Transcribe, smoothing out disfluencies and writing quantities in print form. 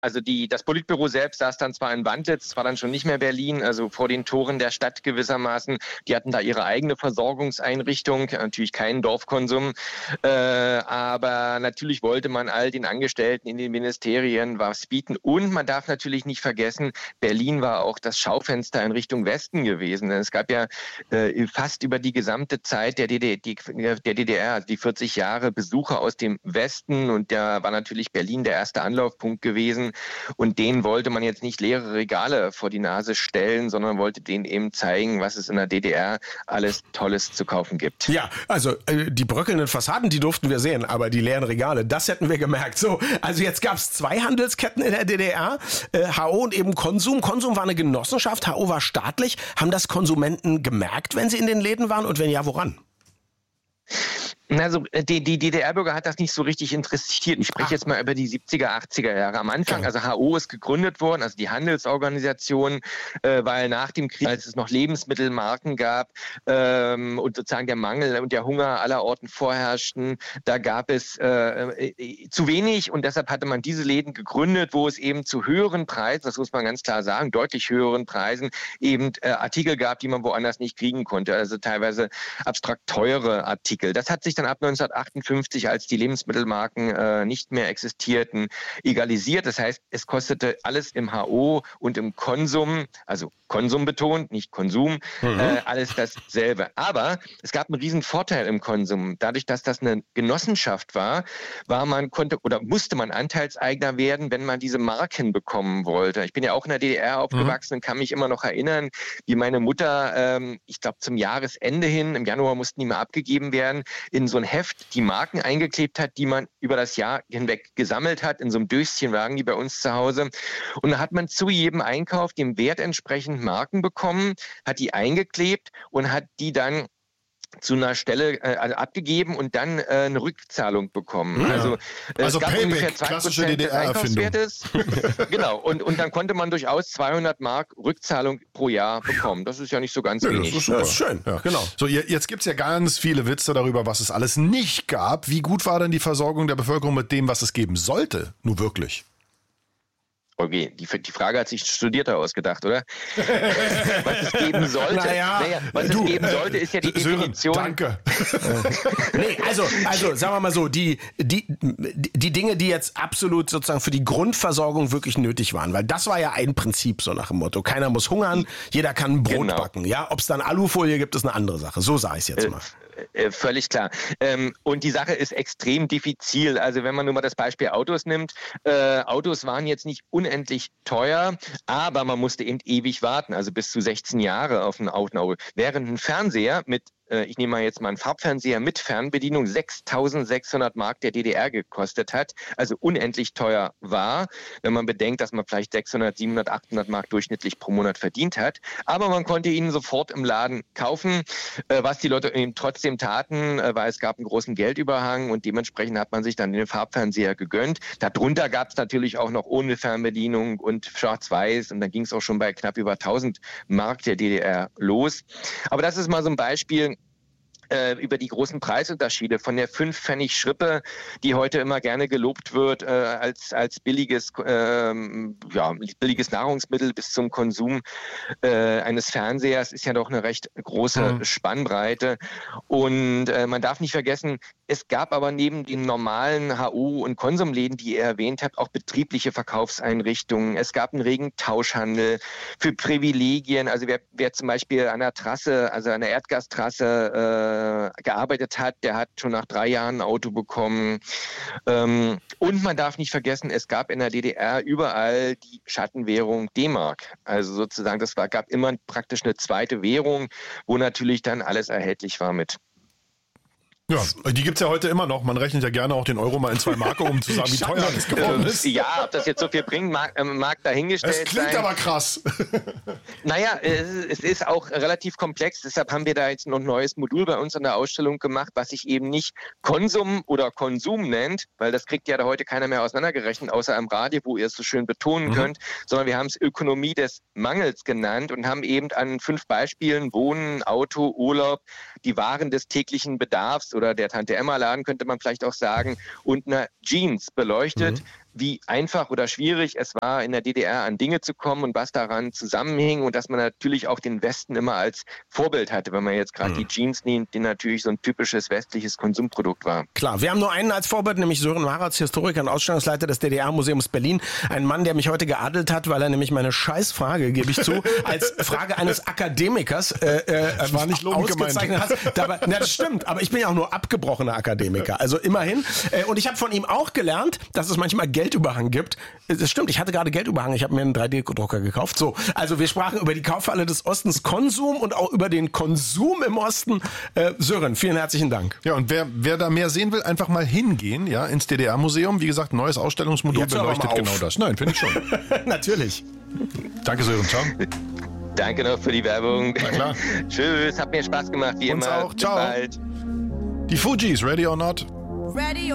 Also das Politbüro selbst saß dann zwar in Wandlitz, war dann schon nicht mehr Berlin, also vor den Toren der Stadt gewissermaßen. Die hatten da ihre eigene Versorgungseinrichtung, natürlich keinen Dorfkonsum. Aber natürlich wollte man all den Angestellten in den Ministerien was bieten. Und man darf natürlich nicht vergessen, Berlin war auch das Schaufenster in Richtung Westen gewesen. Es gab ja fast über die gesamte Zeit der DDR, also die 40 Jahre, Besucher aus dem Westen. Und da war natürlich Berlin der erste Anlaufpunkt gewesen. Und denen wollte man jetzt nicht leere Regale vor die Nase stellen, sondern wollte denen eben zeigen, was es in der DDR alles Tolles zu kaufen gibt. Ja, also die bröckelnden Fassaden, die durften wir sehen, aber die leeren Regale, das hätten wir gemerkt. So, also jetzt gab es 2 Handelsketten in der DDR, HO und eben Konsum. Konsum war eine Genossenschaft, HO war staatlich. Haben das Konsumenten gemerkt, wenn sie in den Läden waren, und wenn ja, woran? Also die DDR-Bürger hat das nicht so richtig interessiert. Ich spreche jetzt mal über die 70er, 80er Jahre. Am Anfang, also HO ist gegründet worden, also die Handelsorganisation, weil nach dem Krieg, als es noch Lebensmittelmarken gab und sozusagen der Mangel und der Hunger allerorten vorherrschten, da gab es zu wenig, und deshalb hatte man diese Läden gegründet, wo es eben zu höheren Preisen, das muss man ganz klar sagen, deutlich höheren Preisen, eben Artikel gab, die man woanders nicht kriegen konnte. Also teilweise abstrakt teure Artikel. Das hat sich dann ab 1958, als die Lebensmittelmarken nicht mehr existierten, egalisiert. Das heißt, es kostete alles im HO und im Konsum, also Konsum betont, nicht Konsum, alles dasselbe. Aber es gab einen riesen Vorteil im Konsum. Dadurch, dass das eine Genossenschaft war, musste man Anteilseigner werden, wenn man diese Marken bekommen wollte. Ich bin ja auch in der DDR aufgewachsen und kann mich immer noch erinnern, wie meine Mutter, ich glaube zum Jahresende hin, im Januar mussten die mal abgegeben werden, in so ein Heft die Marken eingeklebt hat, die man über das Jahr hinweg gesammelt hat. In so einem Döschen lagen die bei uns zu Hause. Und da hat man zu jedem Einkauf dem Wert entsprechend Marken bekommen, hat die eingeklebt und hat die dann zu einer Stelle abgegeben und dann eine Rückzahlung bekommen. Ja. Also es gab Payback, ungefähr 2% klassische des DDR-Erfindung. Einkaufswertes. Genau. Und dann konnte man durchaus 200 Mark Rückzahlung pro Jahr bekommen. Das ist ja nicht so ganz wenig. Das ist schön. Ja. Genau. So, jetzt gibt's ja ganz viele Witze darüber, was es alles nicht gab. Wie gut war denn die Versorgung der Bevölkerung mit dem, was es geben sollte? Nur wirklich? Okay, die Frage hat sich Studierter ausgedacht, oder? Was es geben sollte. Was es geben sollte, ist ja die Definition. Danke. Nee, also sagen wir mal so, die Dinge, die jetzt absolut sozusagen für die Grundversorgung wirklich nötig waren, weil das war ja ein Prinzip so nach dem Motto, keiner muss hungern, jeder kann Brot backen. Ja, ob es dann Alufolie gibt, ist eine andere Sache. So sah ich es jetzt mal. Völlig klar. Und die Sache ist extrem diffizil. Also wenn man nur mal das Beispiel Autos nimmt, Autos waren jetzt nicht unendlich teuer, aber man musste eben ewig warten, also bis zu 16 Jahre auf ein Auto. Während ein Fernseher mit ich nehme mal jetzt mal einen Farbfernseher mit Fernbedienung, 6.600 Mark der DDR gekostet hat, also unendlich teuer war, wenn man bedenkt, dass man vielleicht 600, 700, 800 Mark durchschnittlich pro Monat verdient hat. Aber man konnte ihn sofort im Laden kaufen, was die Leute eben trotzdem taten, weil es gab einen großen Geldüberhang und dementsprechend hat man sich dann den Farbfernseher gegönnt. Darunter gab es natürlich auch noch ohne Fernbedienung und schwarz-weiß, und dann ging es auch schon bei knapp über 1.000 Mark der DDR los. Aber das ist mal so ein Beispiel über die großen Preisunterschiede von der 5-Pfennig-Schrippe, die heute immer gerne gelobt wird als billiges Nahrungsmittel, bis zum Konsum eines Fernsehers, ist ja doch eine recht große Spannbreite. Und man darf nicht vergessen, es gab aber neben den normalen HO- und Konsumläden, die ihr erwähnt habt, auch betriebliche Verkaufseinrichtungen. Es gab einen regen Tauschhandel für Privilegien. Also wer zum Beispiel an der Trasse, also an der Erdgastrasse gearbeitet hat, der hat schon nach 3 Jahren ein Auto bekommen. Und man darf nicht vergessen, es gab in der DDR überall die Schattenwährung D-Mark. Also sozusagen, gab immer praktisch eine zweite Währung, wo natürlich dann alles erhältlich war mit. Ja, die gibt's ja heute immer noch. Man rechnet ja gerne auch den Euro mal in 2 Mark um, zu sagen, wie teuer das geworden ist. Ja, ob das jetzt so viel bringt, mag dahingestellt sein. Es klingt aber krass. Naja, es ist auch relativ komplex. Deshalb haben wir da jetzt noch ein neues Modul bei uns an der Ausstellung gemacht, was sich eben nicht Konsum oder Konsum nennt, weil das kriegt ja da heute keiner mehr auseinandergerechnet, außer am Radio, wo ihr es so schön betonen könnt, sondern wir haben es Ökonomie des Mangels genannt und haben eben an 5 Beispielen Wohnen, Auto, Urlaub, die Waren des täglichen Bedarfs oder der Tante-Emma-Laden, könnte man vielleicht auch sagen, und einer Jeans beleuchtet, wie einfach oder schwierig es war, in der DDR an Dinge zu kommen und was daran zusammenhing und dass man natürlich auch den Westen immer als Vorbild hatte, wenn man jetzt gerade die Jeans nimmt, die natürlich so ein typisches westliches Konsumprodukt war. Klar, wir haben nur einen als Vorbild, nämlich Sören Maratz, Historiker und Ausstellungsleiter des DDR-Museums Berlin. Ein Mann, der mich heute geadelt hat, weil er nämlich meine Scheißfrage, gebe ich zu, als Frage eines Akademikers das war nicht lobend ausgezeichnet hat. Dabei, das stimmt, aber ich bin ja auch nur abgebrochener Akademiker, also immerhin. Und ich habe von ihm auch gelernt, dass es manchmal Geldüberhang gibt. Das stimmt, ich hatte gerade Geldüberhang, ich habe mir einen 3D-Drucker gekauft. So, also wir sprachen über die Kaufhalle des Ostens, Konsum und auch über den Konsum im Osten. Sören, vielen herzlichen Dank. Ja, und wer da mehr sehen will, einfach mal hingehen, ja, ins DDR-Museum. Wie gesagt, neues Ausstellungsmodul beleuchtet genau das. Nein, finde ich schon. Natürlich. Danke, Sören. Ciao. Danke noch für die Werbung. Na klar. Tschüss, hat mir Spaß gemacht, wie Uns immer. auch. Ciao. Bis bald. Die Fugees, Ready or Not? Ready